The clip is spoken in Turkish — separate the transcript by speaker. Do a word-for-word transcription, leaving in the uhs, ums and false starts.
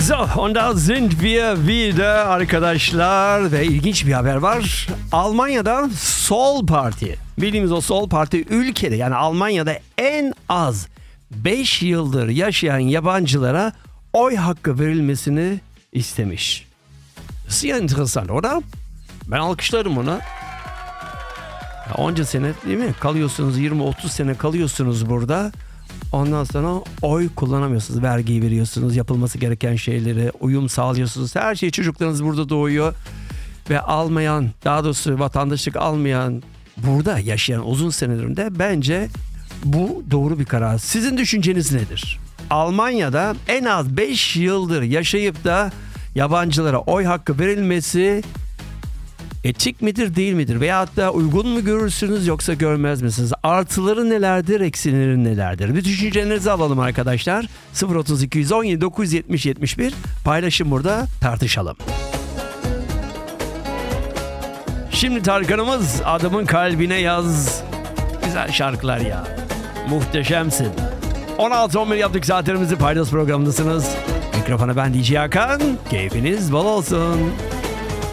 Speaker 1: So, und da sind wir wieder arkadaşlar ve ilginç bir haber var. Almanya'da Sol Parti, bildiğimiz o Sol Parti ülkede, yani Almanya'da en az beş yıldır yaşayan yabancılara oy hakkı verilmesini istemiş. Sehr interessant, oder? Ben alkışlarım ona. Ya onca sene değil mi? Kalıyorsunuz, yirmi otuz sene kalıyorsunuz burada. Ondan sonra oy kullanamıyorsunuz. Vergiyi veriyorsunuz, yapılması gereken şeyleri, uyum sağlıyorsunuz. Her şey, çocuklarınız burada doğuyor. Ve almayan, daha doğrusu vatandaşlık almayan, burada yaşayan uzun senelerinde bence bu doğru bir karar. Sizin düşünceniz nedir? Almanya'da en az beş yıldır yaşayıp da yabancılara oy hakkı verilmesi etik midir, değil midir? Veyahut da uygun mu görürsünüz yoksa görmez misiniz? Artıları nelerdir, eksileri nelerdir? Bir düşüncelerinizi alalım arkadaşlar. sıfır otuz iki yüz on yedi dokuz yüz yetmiş yetmiş bir paylaşın, burada tartışalım. Şimdi Tarkan'ımız Adamın Kalbine Yaz. Güzel şarkılar ya. Muhteşemsin. on altı on bir yaptık saatlerimizi, Paydos programındasınız. Mikrofona ben D J Hakan. Keyfiniz bol olsun.